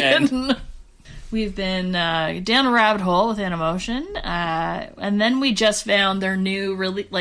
end. We've been down a rabbit hole with Animotion, and then we just found their new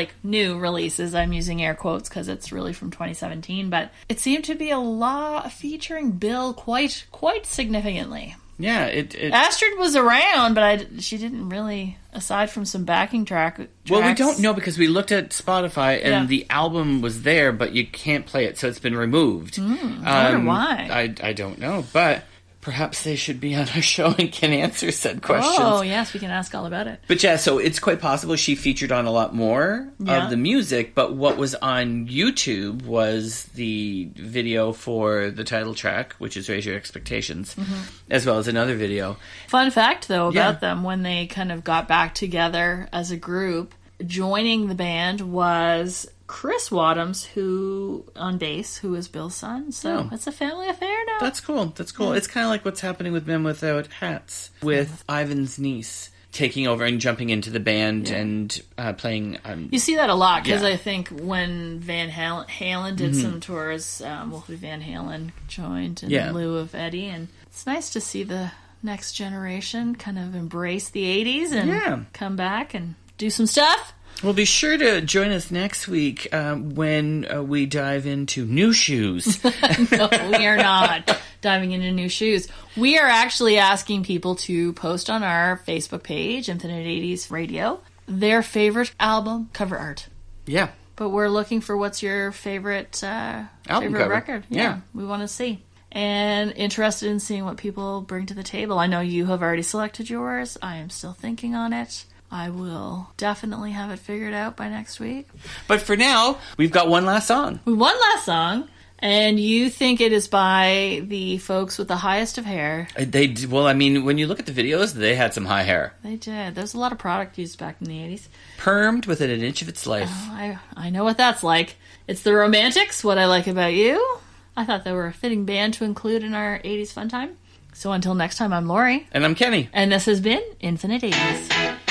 releases. I'm using air quotes because it's really from 2017, but it seemed to be a lot featuring Bill quite significantly. Yeah, Astrid was around, but she didn't really, aside from some backing tracks. Well, we don't know because we looked at Spotify and the album was there, but you can't play it, so it's been removed. I wonder why. I don't know, but perhaps they should be on our show and can answer said questions. Oh, yes, we can ask all about it. But yeah, so it's quite possible she featured on a lot more of the music, but what was on YouTube was the video for the title track, which is Raise Your Expectations, as well as another video. Fun fact, though, about them, when they kind of got back together as a group, joining the band was Chris Wadhams, who on bass, who is Bill's son. So it's a family affair now. That's cool. Yeah. It's kind of like what's happening with Men Without Hats, with Ivan's niece taking over and jumping into the band and playing. You see that a lot because I think when Van Halen did some tours, Wolfie Van Halen joined in lieu of Eddie, and it's nice to see the next generation kind of embrace the 80s and come back and do some stuff. Well, be sure to join us next week when we dive into new shoes. No, we are not diving into new shoes. We are actually asking people to post on our Facebook page, Infinite 80s Radio, their favorite album cover art. Yeah. But we're looking for what's your favorite album favorite cover. record. Yeah, we want to see. And interested in seeing what people bring to the table. I know you have already selected yours. I am still thinking on it. I will definitely have it figured out by next week. But for now, we've got one last song. One last song, and you think it is by the folks with the highest of hair. Well, I mean, when you look at the videos, they had some high hair. They did. There's a lot of product used back in the 80s. Permed within an inch of its life. Oh, I know what that's like. It's the Romantics, What I Like About You. I thought they were a fitting band to include in our 80s fun time. So until next time, I'm Lori. And I'm Kenny. And this has been Infinite 80s.